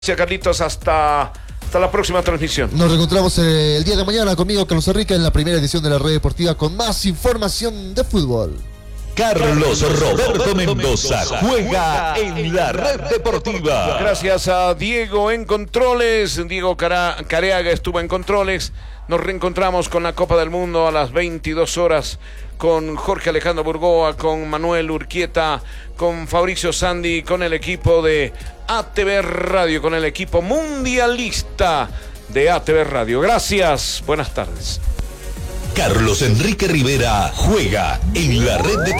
Gracias, Carlitos, hasta la próxima transmisión. Nos reencontramos el día de mañana conmigo, Carlos Enrique, en la primera edición de la Red Deportiva con más información de fútbol. Carlos Roberto Mendoza juega en la Red Deportiva. Gracias a Diego en controles. Diego Careaga estuvo en controles. Nos reencontramos con la Copa del Mundo a las 22 horas con Jorge Alejandro Burgoa, con Manuel Urquieta, con Fabricio Sandi, con el equipo de ATV Radio, con el equipo mundialista de ATV Radio. Gracias, buenas tardes. Carlos Enrique Rivera juega en la Red Deportiva.